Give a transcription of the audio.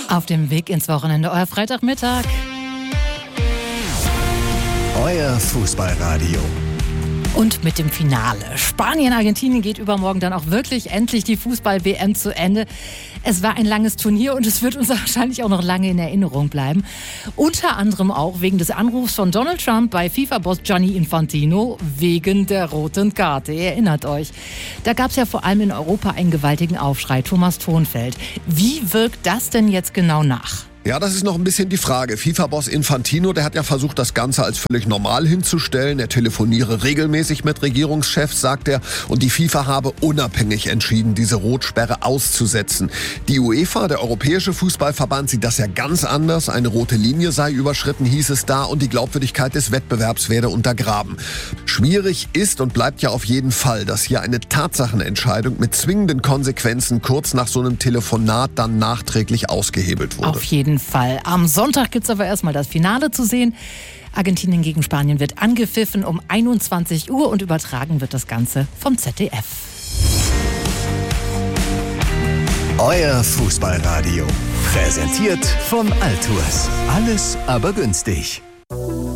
Auf dem Weg ins Wochenende, euer Freitagmittag. Euer Fußballradio. Und mit dem Finale. Spanien-Argentinien geht übermorgen dann auch wirklich endlich die Fußball-WM zu Ende. Es war ein langes Turnier und es wird uns wahrscheinlich auch noch lange in Erinnerung bleiben. Unter anderem auch wegen des Anrufs von Donald Trump bei FIFA-Boss Gianni Infantino wegen der roten Karte. Ihr erinnert euch. Da gab es ja vor allem in Europa einen gewaltigen Aufschrei. Thomas Thonfeld. Wie wirkt das denn jetzt genau nach? Ja, das ist noch ein bisschen die Frage. FIFA-Boss Infantino, der hat ja versucht, das Ganze als völlig normal hinzustellen. Er telefoniere regelmäßig mit Regierungschefs, sagt er. Und die FIFA habe unabhängig entschieden, diese Rotsperre auszusetzen. Die UEFA, der Europäische Fußballverband, sieht das ja ganz anders. Eine rote Linie sei überschritten, hieß es da. Und die Glaubwürdigkeit des Wettbewerbs werde untergraben. Schwierig ist und bleibt ja auf jeden Fall, dass hier eine Tatsachenentscheidung mit zwingenden Konsequenzen kurz nach so einem Telefonat dann nachträglich ausgehebelt wurde. Auf jeden Fall. Am Sonntag gibt es aber erstmal das Finale zu sehen. Argentinien gegen Spanien wird angepfiffen um 21 Uhr und übertragen wird das Ganze vom ZDF. Euer Fußballradio. Präsentiert von Altours. Alles aber günstig.